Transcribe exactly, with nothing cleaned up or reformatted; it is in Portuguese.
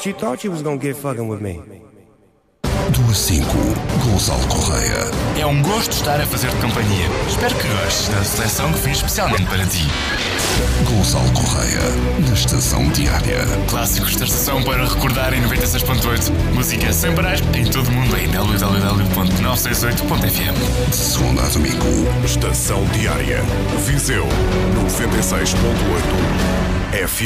But you thought you was gonna get fucking with me. Do a cinco, Gonçalo Correia. É um gosto estar a fazer-te companhia. Espero que gostes da seleção que fiz especialmente para ti. Gonçalo Correia, na Estação Diária. Clássicos da estação para recordar em noventa e seis ponto oito. Música sem parar em todo o mundo em w w w ponto novecentos e sessenta e oito ponto f m. De segunda a domingo. Estação Diária. Viseu noventa e seis ponto oito F M.